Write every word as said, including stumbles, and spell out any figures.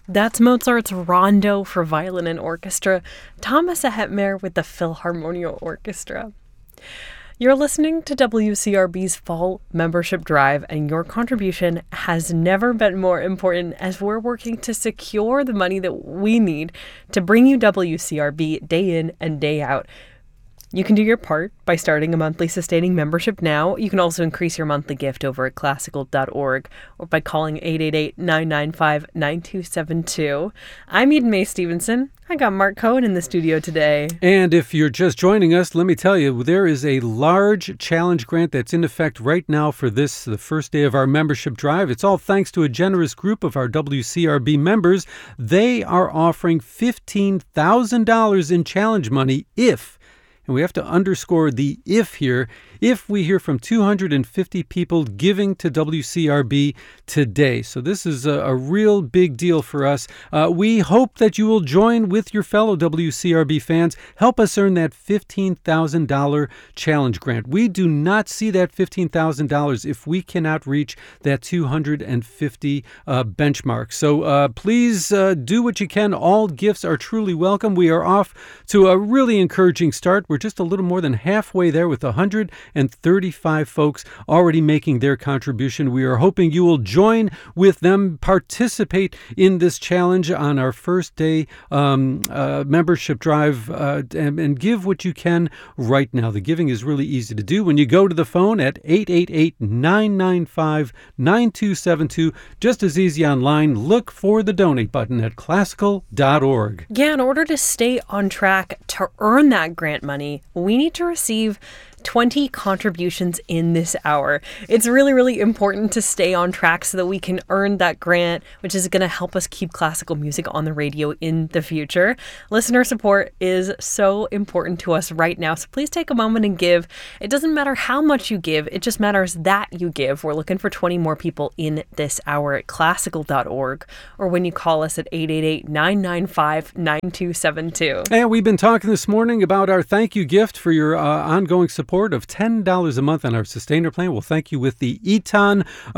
That's Mozart's Rondo for Violin and Orchestra, Thomas Ahetmer with the Philharmonia Orchestra. You're listening to W C R B's Fall Membership Drive, and your contribution has never been more important as we're working to secure the money that we need to bring you W C R B day in and day out. You can do your part by starting a monthly sustaining membership now. You can also increase your monthly gift over at classical dot org or by calling eight eight eight, nine nine five, nine two seven two. I'm Eden Mae Stevenson. I got Mark Cohen in the studio today. And if you're just joining us, let me tell you, there is a large challenge grant that's in effect right now for this, the first day of our membership drive. It's all thanks to a generous group of our W C R B members. They are offering fifteen thousand dollars in challenge money if, and we have to underscore the if here, if we hear from two hundred fifty people giving to W C R B today. So this is a, a real big deal for us. Uh, we hope that you will join with your fellow W C R B fans. Help us earn that fifteen thousand dollars challenge grant. We do not see that fifteen thousand dollars if we cannot reach that two hundred fifty uh, benchmark. So uh, please uh, do what you can. All gifts are truly welcome. We are off to a really encouraging start. We're just a little more than halfway there with one hundred thirty-five folks already making their contribution. We are hoping you will join with them, participate in this challenge on our first day um, uh, membership drive, uh, and, and give what you can right now. The giving is really easy to do when you go to the phone at eight eight eight, nine nine five, nine two seven two. Just as easy online. Look for the donate button at classical dot org. Yeah, in order to stay on track to earn that grant money, we need to receive twenty contributions in this hour. It's really, really important to stay on track so that we can earn that grant, which is going to help us keep classical music on the radio in the future. Listener support is so important to us right now, so please take a moment and give. It doesn't matter how much you give, it just matters that you give. We're looking for twenty more people in this hour at classical dot org or when you call us at eight eight eight, nine nine five, nine two seven two. And we've been talking this morning about our thank you gift for your uh, ongoing support of ten dollars a month on our Sustainer plan. We'll thank you with the Eton